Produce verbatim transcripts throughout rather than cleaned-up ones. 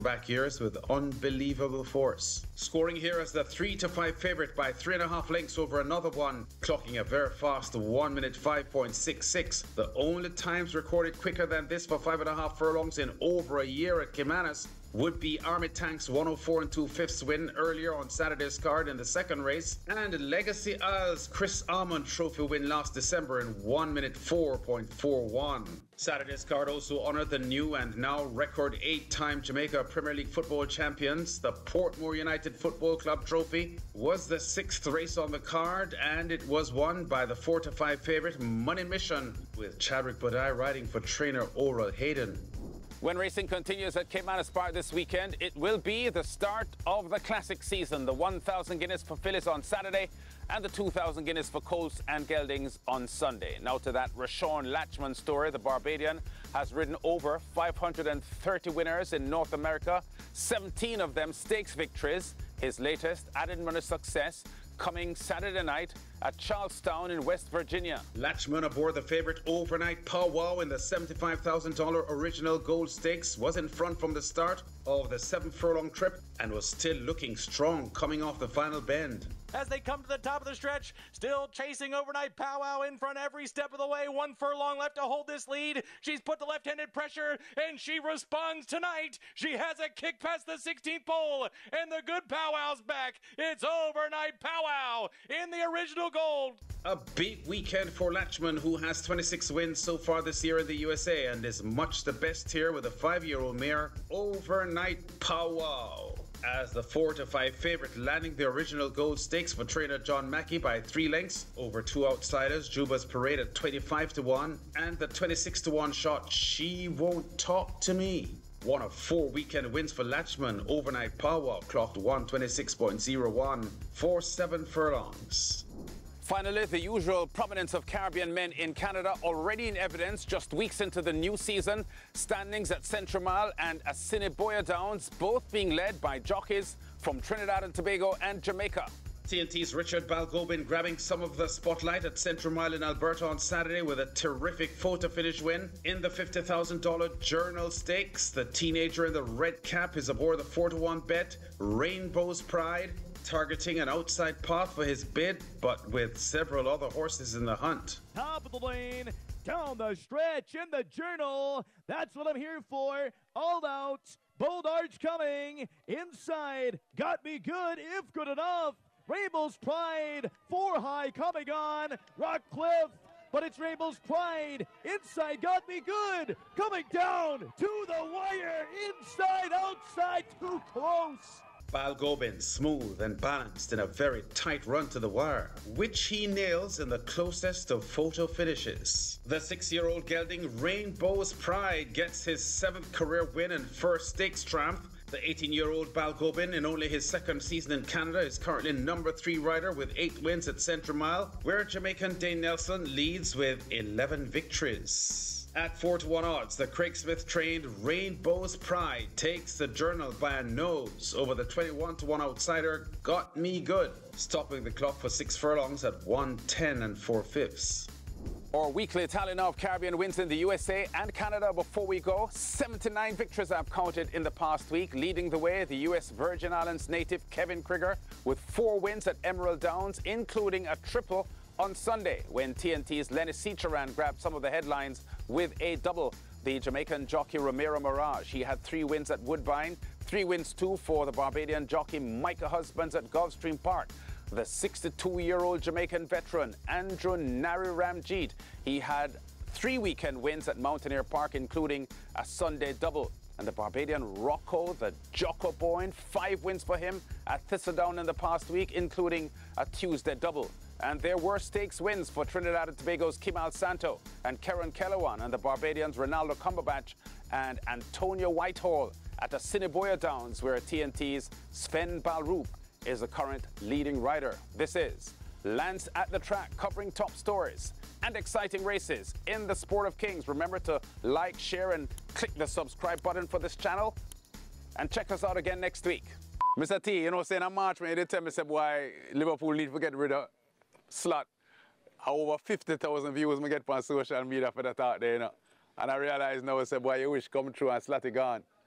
back years with unbelievable force. Scoring here as the three to five favourite by three and a half lengths over another one, clocking a very fast one minute five point six six. The only times recorded quicker than this for five and a half furlongs in over a year at Caymanas would be Army Tank's one oh four and two fifths win earlier on Saturday's card in the second race, and Legacy Isles Chris Almond Trophy win last December in one minute four point four one. Saturday's card also honoured the new and now record eight-time Jamaica Premier League football champions. The Portmore United Football Club Trophy was the sixth race on the card, and it was won by the four to five favourite Money Mission, with Chadwick Bodai riding for trainer Oral Hayden. When racing continues at Caymanas Park this weekend, it will be the start of the classic season. The one thousand Guineas for fillies on Saturday and the two thousand Guineas for colts and geldings on Sunday. Now to that Rashawn Latchman story. The Barbadian has ridden over five hundred thirty winners in North America, seventeen of them stakes victories. His latest added runner success coming Saturday night at Charlestown in West Virginia. Latchman aboard the favourite Overnight Powwow in the seventy-five thousand dollars Original Gold Stakes was in front from the start of the seven furlong trip and was still looking strong coming off the final bend. As they come to the top of the stretch, still chasing Overnight Powwow in front every step of the way. One furlong left to hold this lead. She's put the left-handed pressure, and she responds tonight. She has a kick past the sixteenth pole, and the good Powwow's back. It's Overnight Powwow in the Original Gold. A big weekend for Latchman, who has twenty-six wins so far this year in the U S A and is much the best here with a five-year-old mare, Overnight Powwow, as the four to five favourite, landing the Original Gold Stakes for trainer John Mackey by three lengths over two outsiders, Juba's Parade at twenty-five to one, and the twenty-six to one shot She Won't Talk to Me. One of four weekend wins for Latchman, Overnight Powwow clocked one twenty-six point oh one for seven furlongs. Finally, the usual prominence of Caribbean men in Canada already in evidence just weeks into the new season. Standings at Central and Assiniboia Downs, both being led by jockeys from Trinidad and Tobago and Jamaica. T N T's Richard Balgobin grabbing some of the spotlight at Central Mile in Alberta on Saturday with a terrific photo finish win. In the fifty thousand dollars Journal Stakes, the teenager in the red cap is aboard the four to one bet, Rainbow's Pride, targeting an outside path for his bid, but with several other horses in the hunt. Top of the lane, down the stretch in the Journal. That's what I'm here for. All out, Bold Arch coming. Inside, Got Me Good, if good enough. Rainbow's Pride, four high coming on. Rock Cliff, but it's Rainbow's Pride. Inside, Got Me Good, coming down to the wire. Inside, outside, too close. Balgobin smooth and balanced in a very tight run to the wire, which he nails in the closest of photo finishes. The six-year-old gelding Rainbow's Pride gets his seventh career win and first stakes triumph. The eighteen-year-old Balgobin, in only his second season in Canada, is currently number three rider with eight wins at Central Mile, where Jamaican Dane Nelson leads with eleven victories. At four to one odds, the Craig Smith-trained Rainbow's Pride takes the Journal by a nose over the twenty-one to one outsider Got Me Good, stopping the clock for six furlongs at one ten and four fifths. Our weekly tally now of Caribbean wins in the U S A and Canada before we go. seventy-nine victories I've counted in the past week. Leading the way, the U S Virgin Islands native Kevin Krieger with four wins at Emerald Downs, including a triple on Sunday when T N T's Lenny Cicharan grabbed some of the headlines with a double. The Jamaican jockey Romero Mirage, he had three wins at Woodbine, three wins too for the Barbadian jockey Micah Husbands at Gulfstream Park. The sixty-two-year-old Jamaican veteran Andrew Nari Ramjeet, he had three weekend wins at Mountaineer Park, including a Sunday double. And the Barbadian Rocco, the Jocko Boyne, five wins for him at Thistledown in the past week, including a Tuesday double. And there were stakes wins for Trinidad and Tobago's Kimal Santo and Karen Kellewan, and the Barbadians Ronaldo Cumberbatch and Antonio Whitehall at Assiniboia Downs, where T N T's Sven Balrup is the current leading rider. This is Lance at the Track, covering top stories and exciting races in the Sport of Kings. Remember to like, share, and click the subscribe button for this channel. And check us out again next week. Mister T, you know, saying in March, man, they tell me, say, boy, Liverpool need to get rid of Slot. Over fifty thousand views I get on social media for that out there, you know. And I realize now, I say, boy, you wish come true and Slotty gone.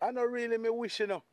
I know really me wish, you know.